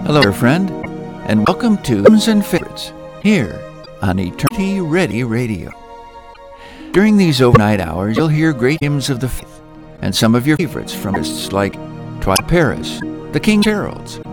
Hello, dear friend, and welcome to Hymns and Favorites here on Eternity Ready Radio. During these overnight hours, you'll hear great hymns of the faith and some of your favorites from artists like Twilight Paris, the King Heralds,